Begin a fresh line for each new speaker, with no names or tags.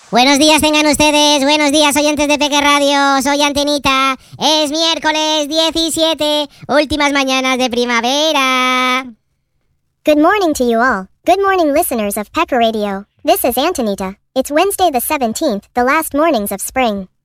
Buenos días tengan ustedes, buenos días oyentes de Peque Radio, soy Antenita, es miércoles 17, últimas mañanas de primavera.
Good morning to you all. Good morning listeners of Pecker Radio. This is Antonita. It's Wednesday the 17th, the last mornings of spring.